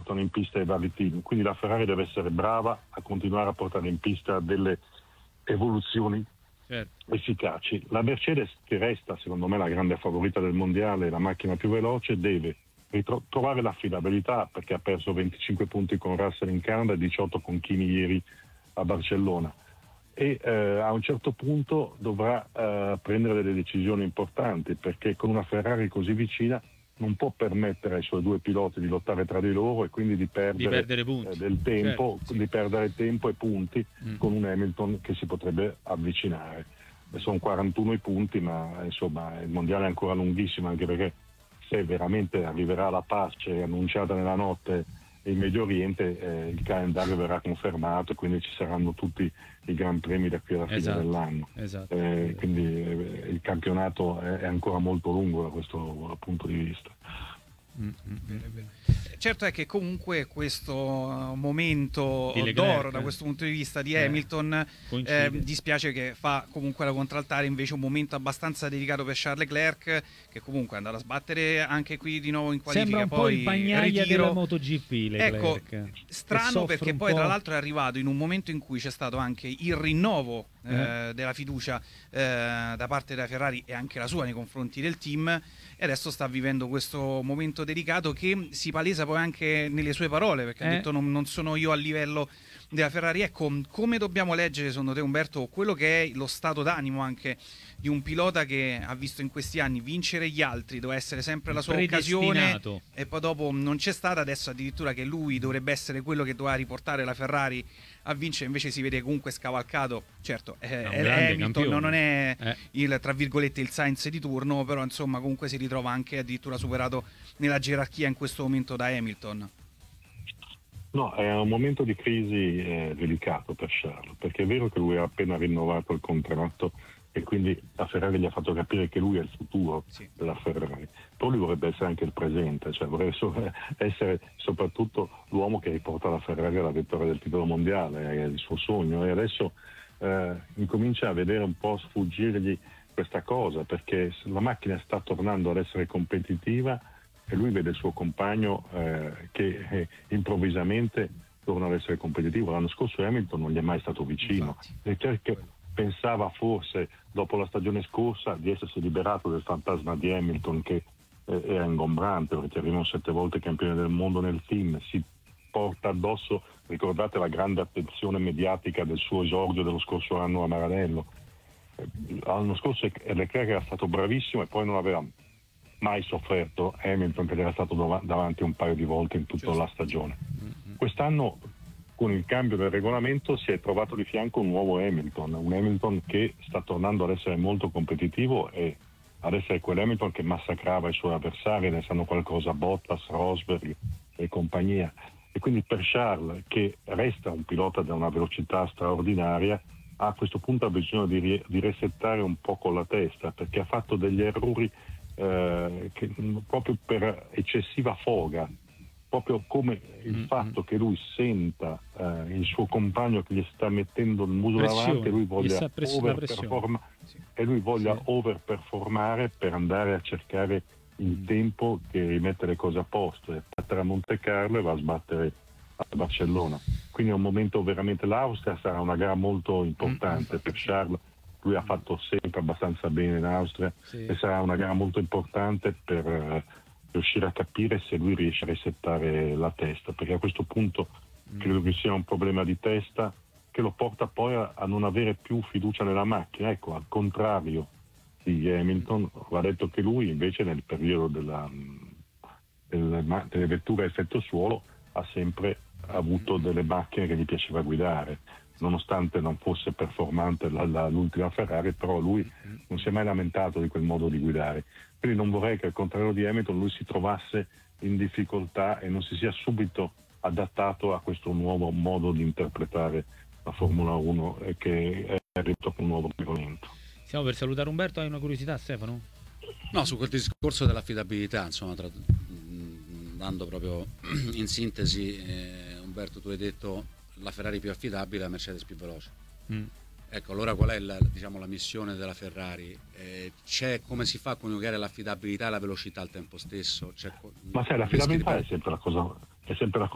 portano in pista i vari team, quindi la Ferrari deve essere brava a continuare a portare in pista delle evoluzioni efficaci. La Mercedes, che resta secondo me la grande favorita del mondiale, la macchina più veloce, deve trovare l'affidabilità, perché ha perso 25 punti con Russell in Canada e 18 con Kimi ieri a Barcellona, e a un certo punto dovrà prendere delle decisioni importanti, perché con una Ferrari così vicina non può permettere ai suoi due piloti di lottare tra di loro e quindi di perdere punti. Del tempo, Certo, sì. di perdere tempo e punti con un Hamilton che si potrebbe avvicinare. Sono 41 i punti, ma insomma il mondiale è ancora lunghissimo, anche perché se veramente arriverà la pace annunciata nella notte in Medio Oriente, il calendario verrà confermato e quindi ci saranno tutti i Gran Premi da qui alla fine dell'anno. Esatto. Quindi il campionato è ancora molto lungo da questo punto di vista. Certo è che comunque questo momento d'oro da questo punto di vista di Hamilton dispiace che fa comunque da contraltare invece un momento abbastanza delicato per Charles Leclerc, che comunque è andato a sbattere anche qui di nuovo in qualifica. Sembra un po' il Bagnaia della MotoGP, Leclerc. Ecco, strano, perché poi tra l'altro è arrivato in un momento in cui c'è stato anche il rinnovo della fiducia da parte della Ferrari e anche la sua nei confronti del team, e adesso sta vivendo questo momento delicato che si palesa poi anche nelle sue parole, perché ha detto non sono io a livello della Ferrari. Ecco, come dobbiamo leggere secondo te, Umberto, quello che è lo stato d'animo anche di un pilota che ha visto in questi anni vincere gli altri, doveva essere sempre la sua occasione e poi dopo non c'è stata, adesso addirittura che lui dovrebbe essere quello che doveva riportare la Ferrari a vincere, invece si vede comunque scavalcato. Certo, Hamilton non è il, tra virgolette, il Sainz di turno, però insomma comunque si ritrova anche addirittura superato nella gerarchia in questo momento da Hamilton. No, è un momento di crisi delicato per Charles, perché è vero che lui ha appena rinnovato il contratto e quindi la Ferrari gli ha fatto capire che lui è il futuro della Ferrari. Poi lui vorrebbe essere anche il presente, cioè vorrebbe essere soprattutto l'uomo che riporta la Ferrari alla vittoria del titolo mondiale, è il suo sogno, e adesso incomincia a vedere un po' sfuggirgli questa cosa, perché la macchina sta tornando ad essere competitiva e lui vede il suo compagno che improvvisamente torna ad essere competitivo. L'anno scorso Hamilton non gli è mai stato vicino. Leclerc pensava forse, dopo la stagione scorsa, di essersi liberato del fantasma di Hamilton, che era ingombrante, perché arrivano 7 volte campione del mondo nel team, si porta addosso, ricordate la grande attenzione mediatica del suo esordio dello scorso anno a Maranello. L'anno scorso Leclerc era stato bravissimo e poi non aveva mai sofferto Hamilton, che era stato davanti un paio di volte in tutta la stagione. Quest'anno, con il cambio del regolamento, si è trovato di fianco un nuovo Hamilton, un Hamilton che sta tornando ad essere molto competitivo e ad essere quell'Hamilton che massacrava i suoi avversari, ne sanno qualcosa Bottas, Rosberg e compagnia. E quindi per Charles, che resta un pilota da una velocità straordinaria, a questo punto ha bisogno di resettare un po' con la testa, perché ha fatto degli errori che, proprio per eccessiva foga, proprio come il fatto che lui senta il suo compagno che gli sta mettendo il muso davanti e lui voglia overperformare per andare a cercare il tempo che rimette le cose a posto, e battere a Monte Carlo e va a sbattere a Barcellona. Quindi è un momento veramente, l'Austria sarà una gara molto importante per Charles. Lui ha fatto sempre abbastanza bene in Austria e sarà una gara molto importante per riuscire a capire se lui riesce a resettare la testa, perché a questo punto credo che sia un problema di testa che lo porta poi a non avere più fiducia nella macchina. Ecco, al contrario di Hamilton, va detto che lui invece nel periodo delle vetture a effetto suolo ha sempre avuto delle macchine che gli piaceva guidare, nonostante non fosse performante l'ultima Ferrari, però lui non si è mai lamentato di quel modo di guidare. Quindi non vorrei che, al contrario di Hamilton, lui si trovasse in difficoltà e non si sia subito adattato a questo nuovo modo di interpretare la Formula 1 che è arrivato con un nuovo regolamento. Stiamo per salutare Umberto, hai una curiosità, Stefano? No, su quel discorso dell'affidabilità, insomma, dando proprio in sintesi, Umberto, tu hai detto la Ferrari più affidabile, la Mercedes più veloce. Ecco, allora qual è la missione della Ferrari? Come si fa a coniugare l'affidabilità e la velocità al tempo stesso? Ma sai, l'affidabilità è sempre la cosa